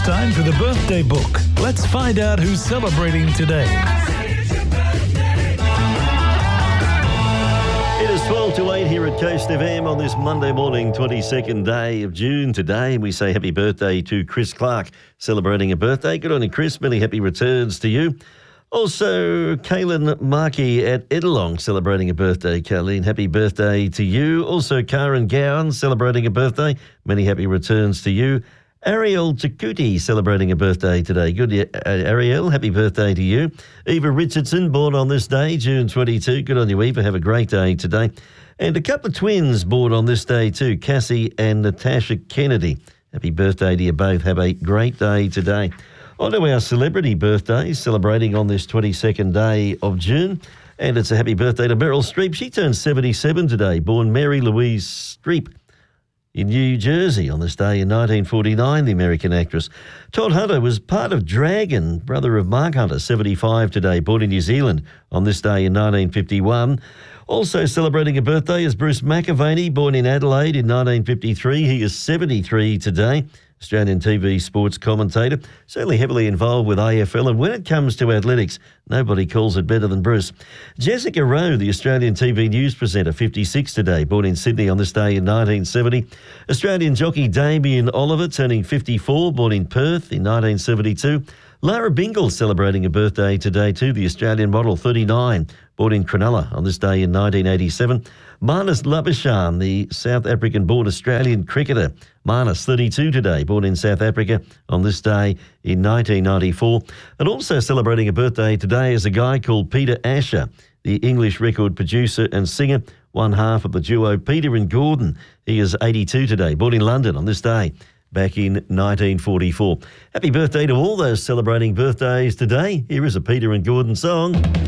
time for the birthday book. Let's find out who's celebrating today. It is 12 to 8 here at Coast FM on this Monday morning, 22nd day of June today. And we say happy birthday to Chris Clark, celebrating a birthday. Good on you, Chris. Many happy returns to you. Also, Kaylin Markey at Edelong celebrating a birthday. Kaylin, happy birthday to you. Also, Karen Gowan celebrating a birthday. Many happy returns to you. Ariel Chakuti celebrating a birthday today. Good, Ariel. Happy birthday to you. Eva Richardson, born on this day, June 22. Good on you, Eva. Have a great day today. And a couple of twins born on this day too, Cassie and Natasha Kennedy. Happy birthday to you both. Have a great day today. On to our celebrity birthdays, celebrating on this 22nd day of June. And it's a happy birthday to Meryl Streep. She turns 77 today, born Mary Louise Streep in New Jersey on this day in 1949, the American actress. Todd Hunter was part of Dragon, brother of Mark Hunter, 75 today, born in New Zealand on this day in 1951. Also celebrating a birthday is Bruce McAvaney, born in Adelaide in 1953. He is 73 today. Australian TV sports commentator, certainly heavily involved with AFL, and when it comes to athletics, nobody calls it better than Bruce. Jessica Rowe, the Australian TV news presenter, 56 today, born in Sydney on this day in 1970. Australian jockey Damien Oliver, turning 54, born in Perth in 1972. Lara Bingle celebrating a birthday today too, the Australian model, 39, born in Cronulla on this day in 1987. Marnus Labuschagne, the South African-born Australian cricketer. Marnus, 32 today, born in South Africa on this day in 1994. And also celebrating a birthday today is a guy called Peter Asher, the English record producer and singer, one half of the duo Peter and Gordon. He is 82 today, born in London on this day back in 1944. Happy birthday to all those celebrating birthdays today. Here is a Peter and Gordon song.